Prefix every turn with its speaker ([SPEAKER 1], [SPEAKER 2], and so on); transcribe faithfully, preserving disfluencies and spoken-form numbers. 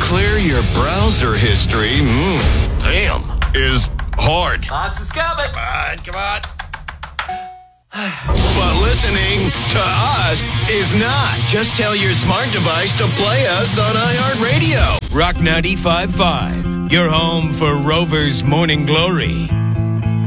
[SPEAKER 1] clear your browser history, mm, damn, is hard.
[SPEAKER 2] Lots is coming. Come on, come on.
[SPEAKER 1] But listening to us is not. Just tell your smart device to play us on iHeartRadio.
[SPEAKER 3] Rock ninety-five point five, your home for Rover's Morning Glory.